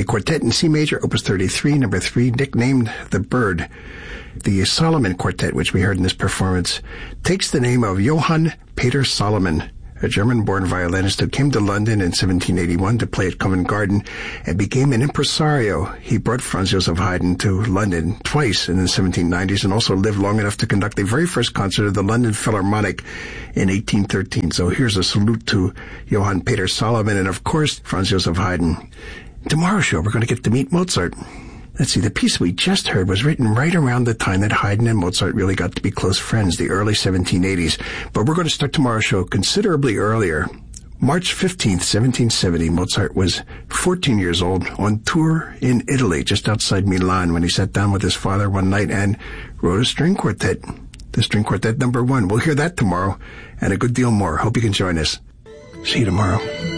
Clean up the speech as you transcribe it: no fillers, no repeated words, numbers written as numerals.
The Quartet in C major, opus 33, number 3, nicknamed The Bird. The Solomon Quartet, which we heard in this performance, takes the name of Johann Peter Solomon, a German-born violinist who came to London in 1781 to play at Covent Garden and became an impresario. He brought Franz Joseph Haydn to London twice in the 1790s and also lived long enough to conduct the very first concert of the London Philharmonic in 1813. So here's a salute to Johann Peter Solomon and, of course, Franz Joseph Haydn. Tomorrow's show, we're going to get to meet Mozart. Let's see, the piece we just heard was written right around the time that Haydn and Mozart really got to be close friends, the early 1780s. But we're going to start tomorrow's show considerably earlier. March 15th, 1770, Mozart was 14 years old on tour in Italy, just outside Milan, when he sat down with his father one night and wrote a string quartet. The String Quartet number 1. We'll hear that tomorrow and a good deal more. Hope you can join us. See you tomorrow.